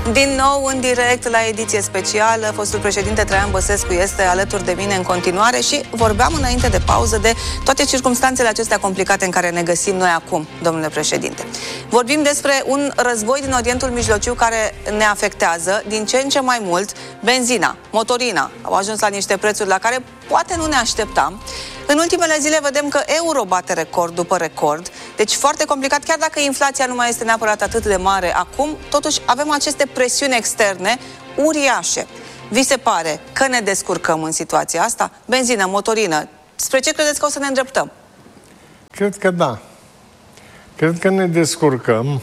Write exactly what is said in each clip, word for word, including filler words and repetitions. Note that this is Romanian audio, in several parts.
Din nou, în direct, la ediție specială, fostul președinte Traian Băsescu este alături de mine în continuare și vorbeam înainte de pauză de toate circumstanțele acestea complicate în care ne găsim noi acum, domnule președinte. Vorbim despre un război din Orientul Mijlociu care ne afectează din ce în ce mai mult. Benzina, motorina au ajuns la niște prețuri la care poate nu ne așteptam. În ultimele zile vedem că euro bate record după record, deci foarte complicat, chiar dacă inflația nu mai este neapărat atât de mare acum, totuși avem aceste presiuni externe uriașe. Vi se pare că ne descurcăm în situația asta? Benzină, motorină, spre ce credeți că o să ne îndreptăm? Cred că da. Cred că ne descurcăm.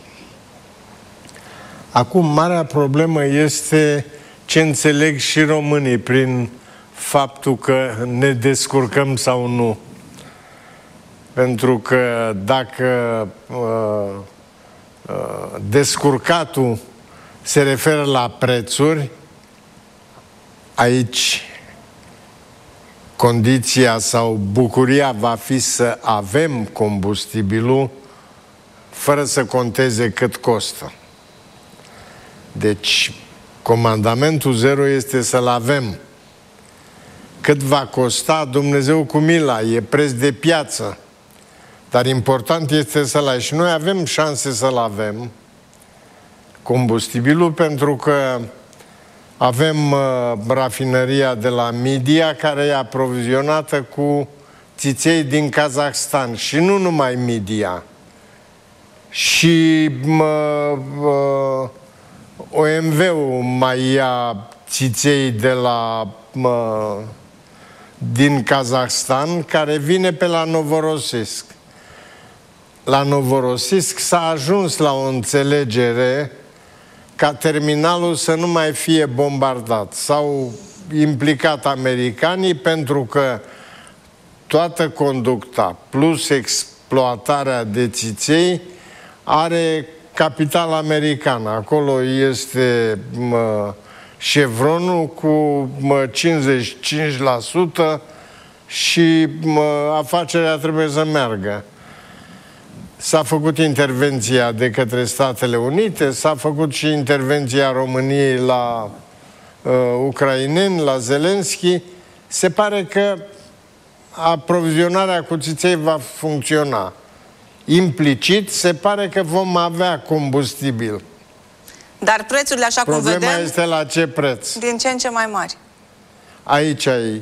Acum, marea problemă este ce înțeleg și românii prin faptul că ne descurcăm sau nu. Pentru că dacă uh, uh, descurcatul se referă la prețuri, aici condiția sau bucuria va fi să avem combustibilul fără să conteze cât costă. Deci, comandamentul zero este să-l avem. Cât va costa, Dumnezeu cu mila, e preț de piață. Dar important este să-l ai. Și noi avem șanse să-l avem, combustibilul, pentru că avem uh, rafinăria de la Midia, care e aprovizionată cu țiței din Kazahstan. Și nu numai Midia. Și uh, uh, O M V-ul mai ia țiței de la... Uh, din Kazahstan, care vine pe la Novorossiysk. La Novorossiysk s-a ajuns la o înțelegere ca terminalul să nu mai fie bombardat. S-au implicat americanii pentru că toată conducta plus exploatarea de țiței are capital american. Acolo este mă, Chevronul cu mă, cincizeci și cinci la sută și mă, afacerea trebuie să meargă. S-a făcut intervenția de către Statele Unite, s-a făcut și intervenția României la uh, ucraineni, la Zelenski. Se pare că aprovizionarea cu țiței va funcționa. Implicit, se pare că vom avea combustibil. Dar prețurile, așa cum vedem... Problema este la ce preț. Din ce în ce mai mari. Aici ai...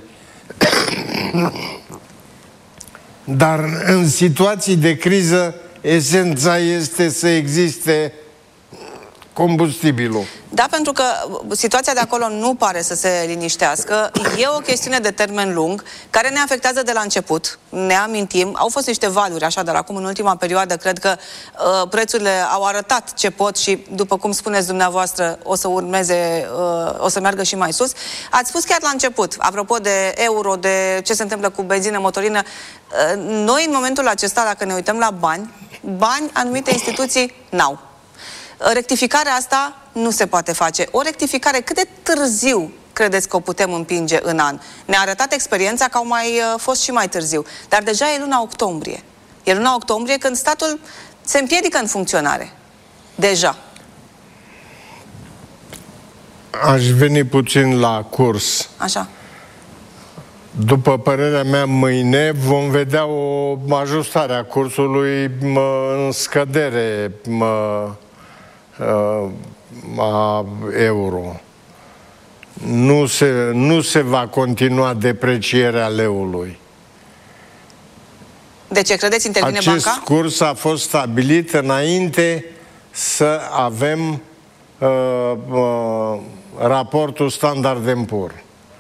Dar în situații de criză, esența este să existe combustibilul. Da, pentru că situația de acolo nu pare să se liniștească. E o chestiune de termen lung care ne afectează de la început. Ne amintim, au fost niște valuri așa, dar acum în ultima perioadă cred că uh, prețurile au arătat ce pot și, după cum spuneți dumneavoastră, o să urmeze, uh, o să meargă și mai sus. Ați spus chiar la început, apropo de euro, de ce se întâmplă cu benzină, motorină, uh, noi în momentul acesta, dacă ne uităm la bani, bani anumite instituții n-au. Rectificarea asta nu se poate face. O rectificare cât de târziu credeți că o putem împinge în an? Ne-a arătat experiența că au mai uh, fost și mai târziu. Dar deja e luna octombrie. E luna octombrie când statul se împiedică în funcționare. Deja. Aș veni puțin la curs. Așa. După părerea mea, mâine vom vedea o ajustare a cursului mă, în scădere mă, a euro. Nu se, nu se va continua deprecierea leului. De ce credeți intervine Acest banca? curs a fost stabilit înainte să avem uh, uh, raportul Standard and Poor's.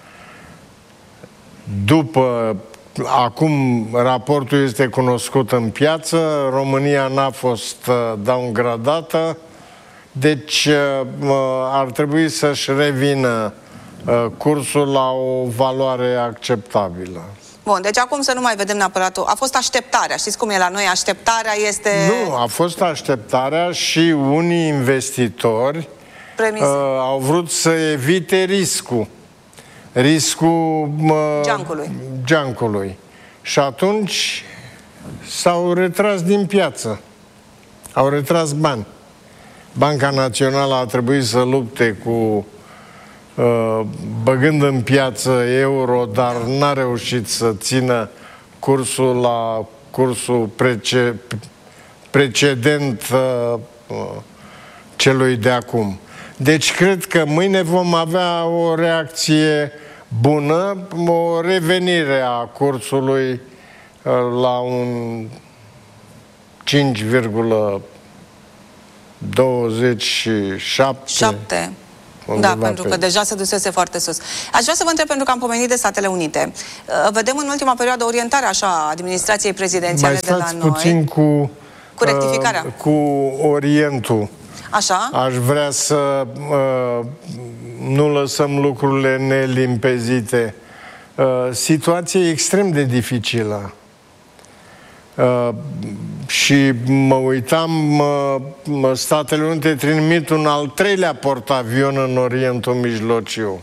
După, acum raportul este cunoscut în piață, România n-a fost uh, downgradată, deci uh, ar trebui să-și revină uh, cursul la o valoare acceptabilă. Bun, deci acum să nu mai vedem neapărat... A fost așteptarea, știți cum e la noi? Așteptarea este... Nu, a fost așteptarea și unii investitori uh, au vrut să evite riscul. Riscul uh, geancului. geancului. Și atunci s-au retras din piață. Au retras bani. Banca Națională a trebuit să lupte cu uh, băgând în piață euro, dar n-a reușit să țină cursul la cursul prece, precedent uh, celui de acum. Deci cred că mâine vom avea o reacție bună, o revenire a cursului uh, la un cinci virgulă douăzeci și șapte. Da, pentru că deja se dusese foarte sus. Aș vrea să vă întreb, pentru că am pomenit de Statele Unite. Vedem în ultima perioadă orientarea așa administrației prezidențiale de la noi. Mai stați puțin cu, cu rectificarea. Uh, cu Orientul. Așa. Aș vrea să uh, nu lăsăm lucrurile nelimpezite. Uh, situația e extrem de dificilă. Uh, și mă uitam, uh, Statele Unite trimit un al treilea portavion în Orientul Mijlociu.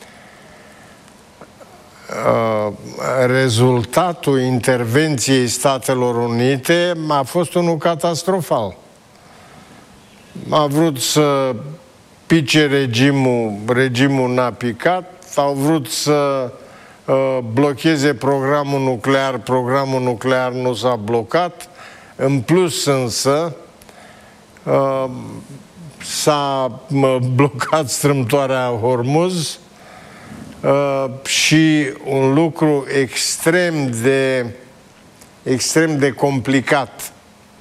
Uh, rezultatul intervenției Statelor Unite a fost unul catastrofal. A vrut să pice regimul, regimul n-a picat, au vrut să uh, blocheze programul nuclear, programul nuclear nu s-a blocat. În plus însă uh, s-a uh, blocat strâmtoarea Hormuz uh, și un lucru extrem de extrem de complicat.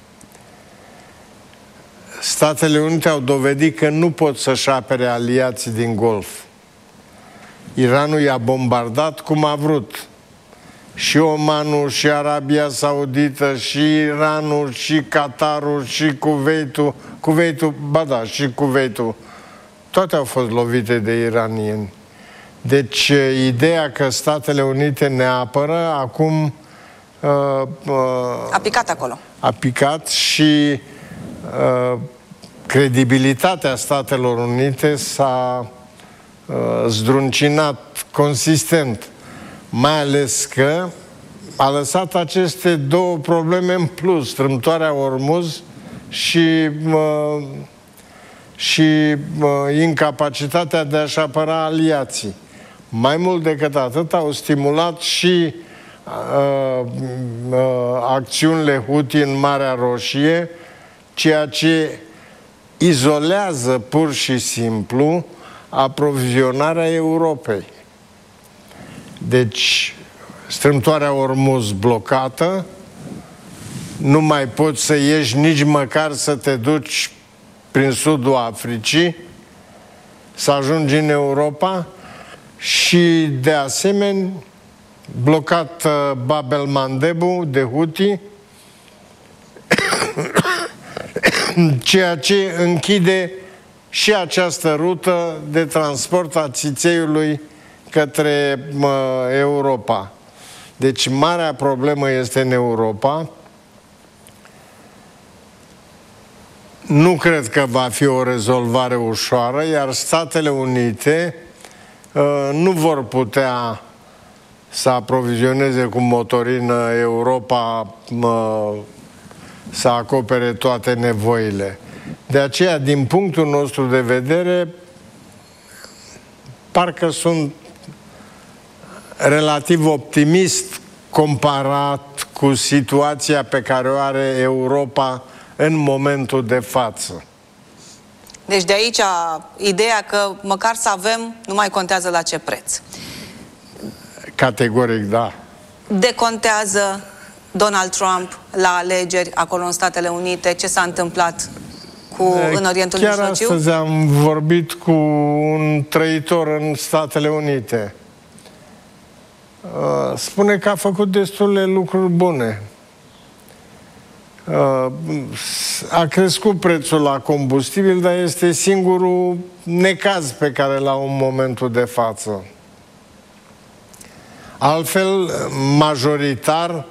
Statele Unite au dovedit că nu pot să-și apere aliații din Golf. Iranul i-a bombardat cum a vrut. Și Omanul, și Arabia Saudită, și Iranul, și Qatarul, și Kuwaitul. Kuwaitul, ba da, și Kuwaitul. Toate au fost lovite de iranieni. Deci, ideea că Statele Unite ne apără, acum uh, uh, a picat acolo. A picat și uh, credibilitatea Statelor Unite s-a uh, zdruncinat consistent. Mai ales că a lăsat aceste două probleme în plus, strâmtoarea Hormuz și, uh, și uh, incapacitatea de a-și apăra aliații. Mai mult decât atât, au stimulat și uh, uh, acțiunile Houthi în Marea Roșie, ceea ce izolează pur și simplu aprovizionarea Europei. Deci, strâmtoarea Hormuz blocată, nu mai poți să ieși nici măcar să te duci prin sudul Africii, să ajungi în Europa și, de asemenea, blocat uh, Bab el-Mandebu de Houthi, ceea ce închide și această rută de transport a țițeiului către uh, Europa. Deci, marea problemă este în Europa. Nu cred că va fi o rezolvare ușoară, iar Statele Unite uh, nu vor putea să aprovizioneze cu motorină Europa, uh, să acopere toate nevoile. De aceea, din punctul nostru de vedere, parcă sunt relativ optimist comparat cu situația pe care o are Europa în momentul de față. Deci de aici ideea că măcar să avem, nu mai contează la ce preț. Categoric, da. Decontează Donald Trump la alegeri acolo în Statele Unite? Ce s-a întâmplat cu, în Orientul Chiar Mijlociu? Chiar astăzi am vorbit cu un trăitor în Statele Unite. Spune că a făcut destule lucruri bune. A crescut prețul la combustibil, dar este singurul necaz pe care l-au în momentul de față. Altfel, majoritar,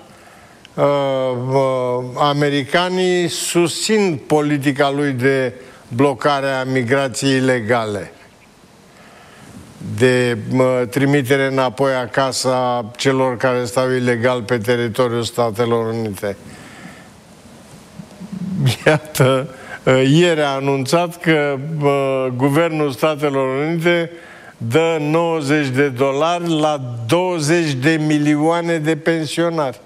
americanii susțin politica lui de blocare a migrației ilegale, de mă, trimitere înapoi acasă a celor care stau ilegal pe teritoriul Statelor Unite. Iată, ieri a anunțat că uh, Guvernul Statelor Unite dă nouăzeci de dolari la douăzeci de milioane de pensionari.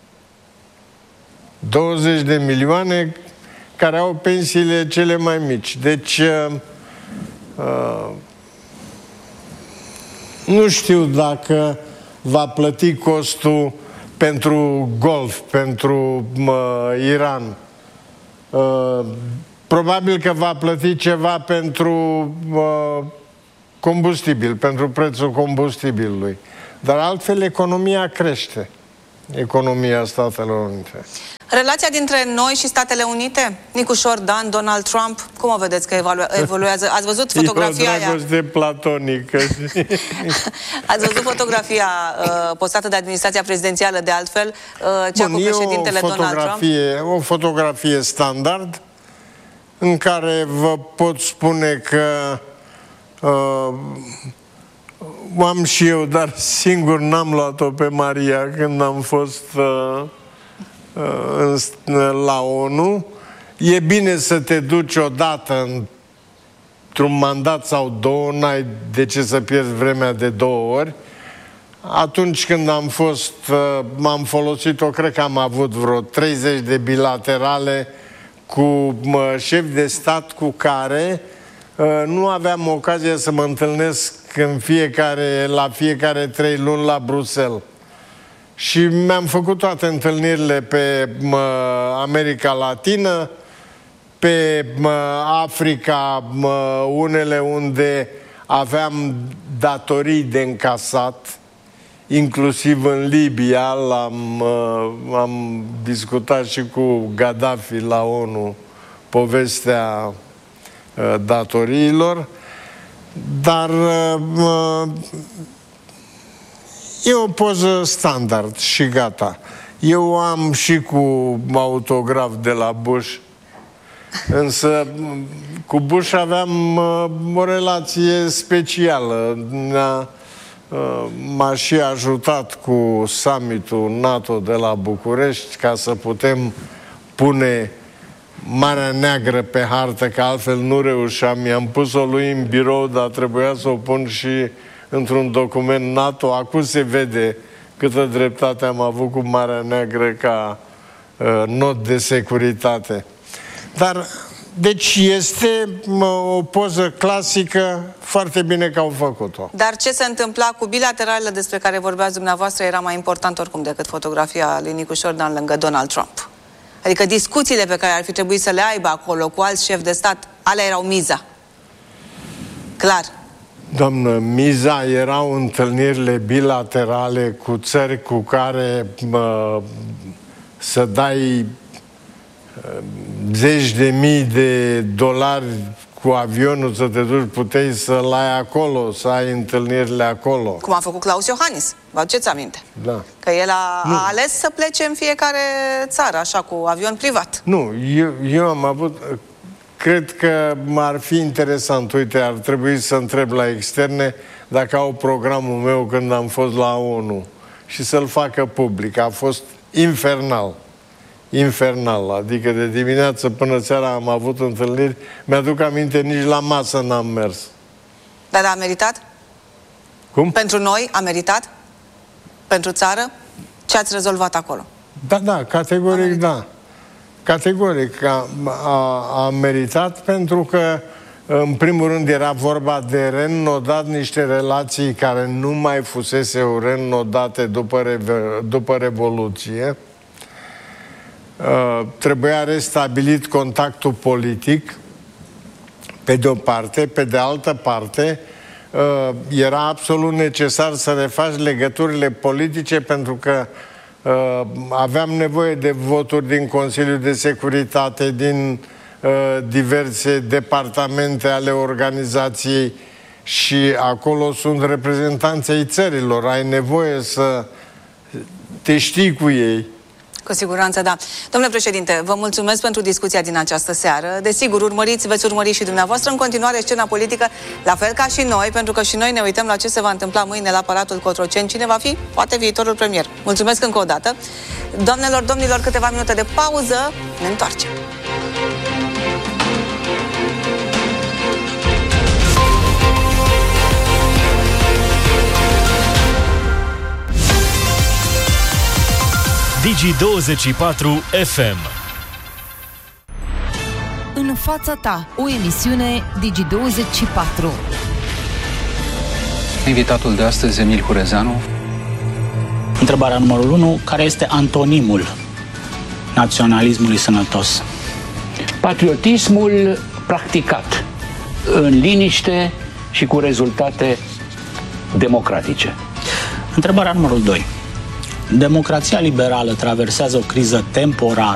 douăzeci de milioane care au pensiile cele mai mici. Deci, uh, uh, nu știu dacă va plăti costul pentru Golf, pentru uh, Iran. Uh, probabil că va plăti ceva pentru uh, combustibil, pentru prețul combustibilului. Dar altfel economia crește. Economia Statelor Unite. Relația dintre noi și Statele Unite? Nicușor Dan, Donald Trump, cum o vedeți că evolu evoluează? Ați văzut fotografia aia? E o dragoste platonică. Ați văzut fotografia uh, postată de administrația prezidențială, de altfel, uh, cea Bun, cu președintele Donald Trump? O fotografie standard în care vă pot spune că uh, am și eu, dar singur n-am luat-o pe Maria când am fost uh, uh, la ONU. E bine să te duci odată într-un mandat sau două, n-ai de ce să pierzi vremea de două ori. Atunci când am fost, uh, m-am folosit-o, cred că am avut vreo treizeci de bilaterale cu uh, șefi de stat cu care uh, nu aveam ocazia să mă întâlnesc în fiecare, la fiecare trei luni la Bruxelles. Și mi-am făcut toate întâlnirile pe mă, America Latină, pe mă, Africa, mă, unele unde aveam datorii de încasat, inclusiv în Libia, am, am discutat și cu Gaddafi la ONU povestea datoriilor. Dar uh, e o poză standard și gata. Eu am și cu autograf de la Bush, însă cu Bush aveam uh, o relație specială. Uh, m-a și ajutat cu summitul NATO de la București ca să putem pune Marea Neagră pe hartă, că altfel nu reușeam. I-am pus-o lui în birou, dar trebuia să o pun și într-un document NATO. Acum se vede câtă dreptate am avut cu Marea Neagră ca uh, not de securitate. Dar, deci este mă, o poză clasică, foarte bine că au făcut-o. Dar ce se întâmpla cu bilateralele despre care vorbeați dumneavoastră era mai important oricum decât fotografia lui Nicușor Dan lângă Donald Trump. Adică discuțiile pe care ar fi trebuit să le aibă acolo cu alți șefi de stat, alea erau miza. Clar. Doamnă, miza erau întâlnirile bilaterale cu țări cu care mă, să dai zeci de mii de dolari cu avionul să te duci, puteai să-l ai acolo, să ai întâlnirile acolo. Cum a făcut Klaus Iohannis, vă aduceți aminte? Da. Că el a, a ales să plece în fiecare țară, așa, cu avion privat. Nu, eu, eu am avut... Cred că m-ar fi interesant, uite, ar trebui să întreb la externe dacă au programul meu când am fost la ONU și să-l facă public. A fost infernal. Infernal. Adică de dimineață până seara am avut întâlniri. Mi-aduc aminte, nici la masă n-am mers. Dar a meritat? Cum? Pentru noi a meritat? Pentru țară? Ce ați rezolvat acolo? Da, da, categoric da. Categoric a, a, a meritat pentru că, în primul rând, era vorba de reînnodat niște relații care nu mai fusese reînnodate după, reve, după Revoluție. Uh, trebuia restabilit contactul politic, pe de o parte, pe de altă parte, uh, era absolut necesar să refaci legăturile politice pentru că uh, aveam nevoie de voturi din Consiliul de Securitate, din uh, diverse departamente ale organizației și acolo sunt reprezentanții ai țărilor. Ai nevoie să te știi cu ei. Cu siguranță, da. Domnule președinte, vă mulțumesc pentru discuția din această seară. Desigur, urmăriți, veți urmări și dumneavoastră în continuare scena politică, la fel ca și noi, pentru că și noi ne uităm la ce se va întâmpla mâine la Palatul Cotroceni. Cine va fi? Poate viitorul premier. Mulțumesc încă o dată. Doamnelor, domnilor, câteva minute de pauză. Ne întoarcem. Digi douăzeci și patru F M. În fața ta, o emisiune Digi douăzeci și patru. Invitatul de astăzi, Emil Hurezeanu. Întrebarea numărul unu. Care este antonimul naționalismului sănătos? Patriotismul practicat în liniște și cu rezultate democratice. Întrebarea numărul doi. Democrația liberală traversează o criză temporară